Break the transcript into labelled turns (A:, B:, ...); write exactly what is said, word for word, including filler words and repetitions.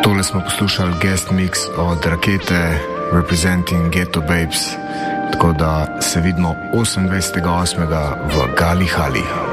A: Tole smo poslušali guest mix od Rakete Representing Ghetto Babes, tako da se vidimo osemindvajsetega osmega v Gali Hali.